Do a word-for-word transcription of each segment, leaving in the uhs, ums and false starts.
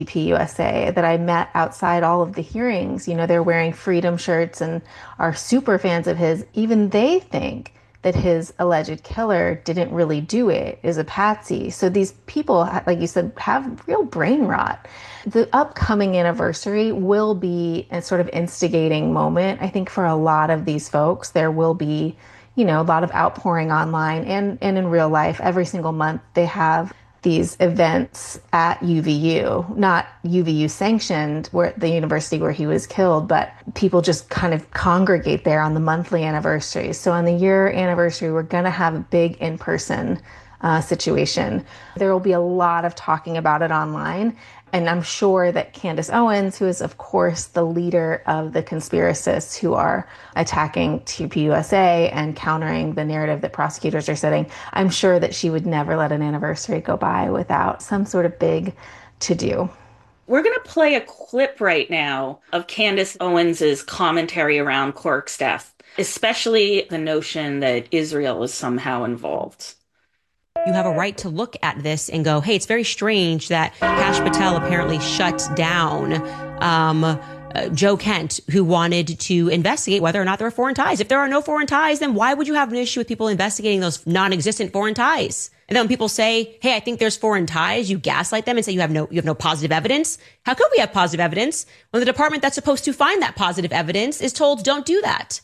P U S A that I met outside all of the hearings. You know, they're wearing freedom shirts and are super fans of his. Even they think that his alleged killer didn't really do it, is a patsy. So these people, like you said, have real brain rot. The upcoming anniversary will be a sort of instigating moment. I think for a lot of these folks, there will be, you know, a lot of outpouring online and, and in real life. Every single month, they have these events at U V U, not U V U sanctioned, where the university where he was killed, but people just kind of congregate there on the monthly anniversaries. So on the year anniversary, we're going to have a big in-person uh, situation. There will be a lot of talking about it online. And I'm sure that Candace Owens, who is, of course, the leader of the conspiracists who are attacking T P U S A and countering the narrative that prosecutors are setting, I'm sure that she would never let an anniversary go by without some sort of big to-do. We're going to play a clip right now of Candace Owens's commentary around Clark's death, especially the notion that Israel is somehow involved. You have a right to look at this and go, hey, it's very strange that Kash Patel apparently shut down um, uh, Joe Kent, who wanted to investigate whether or not there were foreign ties. If there are no foreign ties, then why would you have an issue with people investigating those non-existent foreign ties? And then when people say, hey, I think there's foreign ties, you gaslight them and say you have no you have no positive evidence. How could we have positive evidence when the department that's supposed to find that positive evidence is told don't do that?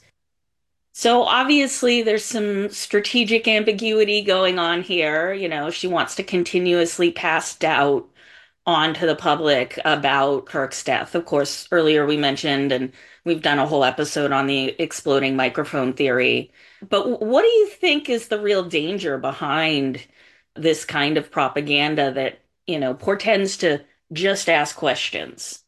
So obviously there's some strategic ambiguity going on here. You know, she wants to continuously pass doubt onto the public about Kirk's death. Of course, earlier we mentioned, and we've done a whole episode on the exploding microphone theory. But what do you think is the real danger behind this kind of propaganda that, you know, portends to just ask questions?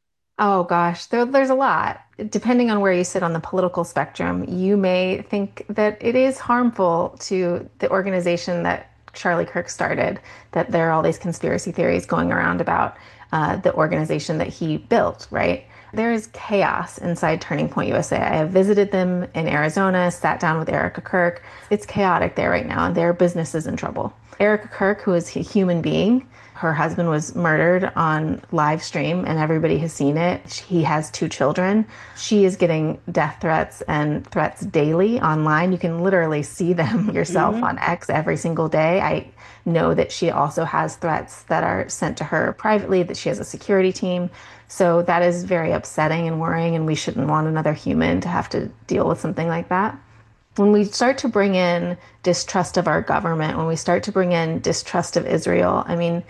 Oh gosh, there, there's a lot. Depending on where you sit on the political spectrum, you may think that it is harmful to the organization that Charlie Kirk started, that there are all these conspiracy theories going around about uh, the organization that he built, right? There is chaos inside Turning Point U S A. I have visited them in Arizona, sat down with Erica Kirk. It's chaotic there right now, and their business is in trouble. Erica Kirk, who is a human being, her husband was murdered on live stream and everybody has seen it. He has two children. She is getting death threats and threats daily online. You can literally see them yourself Mm-hmm. on X every single day. I know that she also has threats that are sent to her privately, that she has a security team. So that is very upsetting and worrying, and we shouldn't want another human to have to deal with something like that. When we start to bring in distrust of our government, when we start to bring in distrust of Israel, I mean,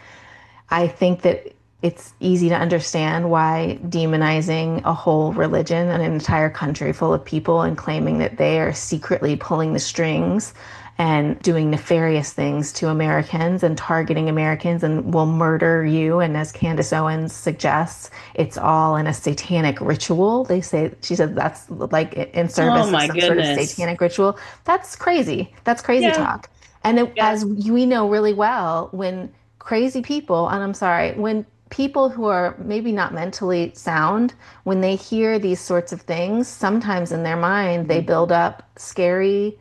I think that it's easy to understand why demonizing a whole religion and an entire country full of people and claiming that they are secretly pulling the strings and doing nefarious things to Americans and targeting Americans and will murder you. And as Candace Owens suggests, it's all in a satanic ritual. They say, she said that's like in Oh service of my some sort of goodness. satanic ritual. That's crazy. That's crazy Yeah, talk. And it, yeah. as we know really well, when crazy people, and I'm sorry, when people who are maybe not mentally sound, when they hear these sorts of things, sometimes in their mind, they build up scary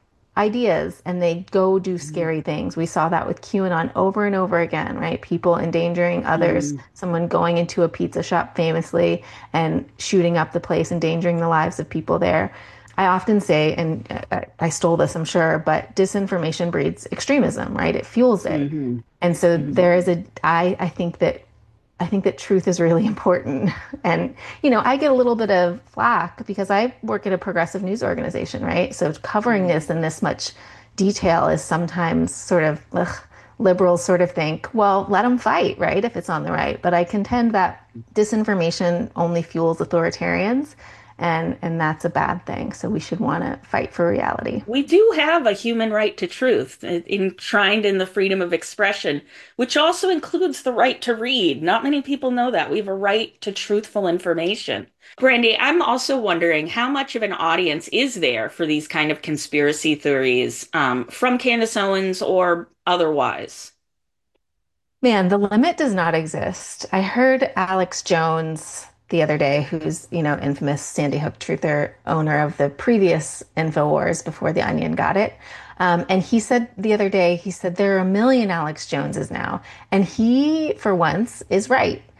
ideas and they go do scary things. We saw that with QAnon over and over again, right? People endangering others, Mm. someone going into a pizza shop famously and shooting up the place, endangering the lives of people there. I often say, and I I stole this, I'm sure, but disinformation breeds extremism, right? It fuels it. Hmm. And so Hmm. there is a, I, I think that I think that truth is really important. And, you know, I get a little bit of flack because I work at a progressive news organization, right? So covering Hmm. this in this much detail is sometimes sort of, ugh, liberals sort of think, well, let them fight, right? If it's on the right. But I contend that disinformation only fuels authoritarians. And, and that's a bad thing. So we should want to fight for reality. We do have a human right to truth uh, enshrined in the freedom of expression, which also includes the right to read. Not many people know that. We have a right to truthful information. Brandy, I'm also wondering how much of an audience is there for these kind of conspiracy theories um, from Candace Owens or otherwise? Man, the limit does not exist. I heard Alex Jones the other day, who's, you know, infamous Sandy Hook truther, owner of the previous InfoWars before The Onion got it. Um, and he said the other day, he said there are a million Alex Joneses now. And he, for once, is right.